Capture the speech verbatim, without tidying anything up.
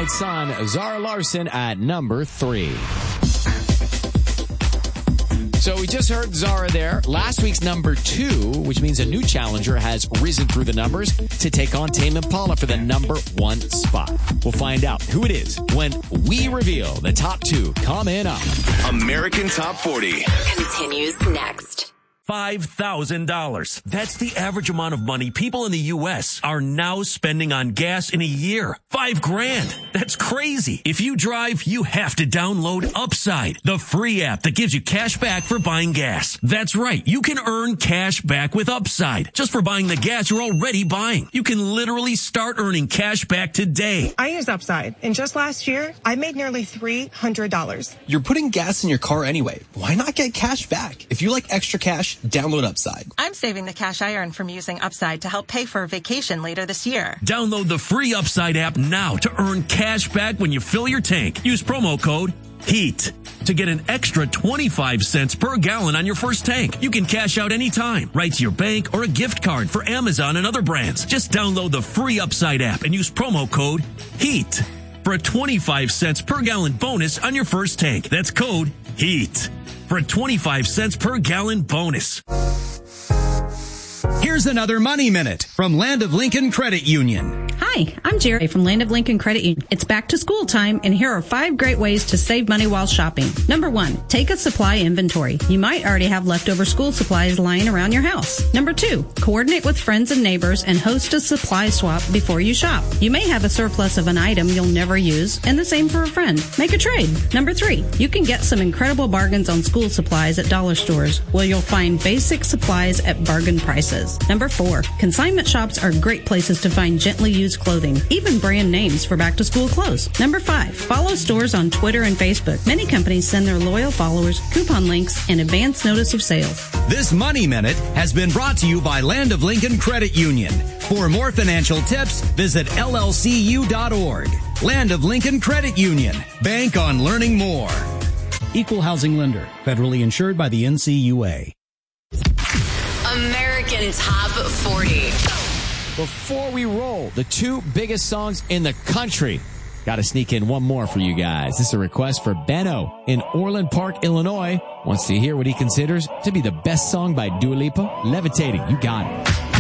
Midnight Sun, Zara Larsson at number three. So we just heard Zara there. Last week's number two, which means a new challenger has risen through the numbers to take on Tame Impala for the number one spot. We'll find out who it is when we reveal the top two coming up. American Top forty continues next. five thousand dollars. That's the average amount of money people in the U S are now spending on gas in a year. Five grand. That's crazy. If you drive, you have to download Upside, the free app that gives you cash back for buying gas. That's right. You can earn cash back with Upside just for buying the gas you're already buying. You can literally start earning cash back today. I use Upside, and just last year, I made nearly three hundred dollars. You're putting gas in your car anyway. Why not get cash back? If you like extra cash, download Upside. I'm saving the cash I earn from using Upside to help pay for a vacation later this year. Download the free Upside app now to earn cash back when you fill your tank. Use promo code HEAT to get an extra twenty-five cents per gallon on your first tank. You can cash out anytime, right to your bank or a gift card for Amazon and other brands. Just download the free Upside app and use promo code HEAT for a twenty-five cents per gallon bonus on your first tank. That's code HEAT for a twenty-five cents per gallon bonus. Here's another Money Minute from Land of Lincoln Credit Union. Hi, I'm Jerry from Land of Lincoln Credit Union. It's back to school time, and here are five great ways to save money while shopping. Number one, take a supply inventory. You might already have leftover school supplies lying around your house. Number two, coordinate with friends and neighbors and host a supply swap before you shop. You may have a surplus of an item you'll never use, and the same for a friend. Make a trade. Number three, you can get some incredible bargains on school supplies at dollar stores, where you'll find basic supplies at bargain prices. Number four, consignment shops are great places to find gently used clothing, even brand names for back-to-school clothes. Number five, follow stores on Twitter and Facebook. Many companies send their loyal followers coupon links and advance notice of sales. This Money Minute has been brought to you by Land of Lincoln Credit Union. For more financial tips, visit L L C U dot org. Land of Lincoln Credit Union. Bank on learning more. Equal housing lender. Federally insured by the N C U A. American Top forty. Before we roll, the two biggest songs in the country. Got to sneak in one more for you guys. This is a request for Benno in Orland Park, Illinois. Wants to hear what he considers to be the best song by Dua Lipa, Levitating. You got it.